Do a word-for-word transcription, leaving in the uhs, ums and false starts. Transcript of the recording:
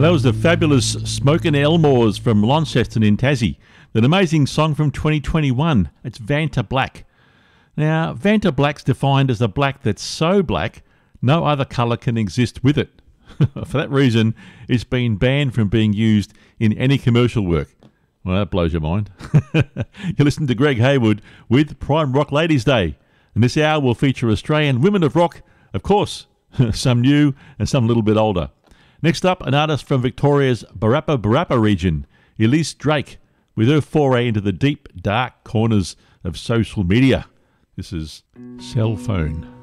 Well, that was the fabulous Smokin' Elmores from Launceston in Tassie. An amazing song from twenty twenty-one. It's Vanta Black. Now, Vanta Black's defined as a black that's so black, no other colour can exist with it. For that reason, it's been banned from being used in any commercial work. Well, that blows your mind. You listen to Greg Hayward with Prime Rock Ladies Day. And this hour will feature Australian women of rock, of course, some new and some a little bit older. Next up, an artist from Victoria's Barappa Barappa region, Elise Drake, with her foray into the deep, dark corners of social media. This is Cell Phone.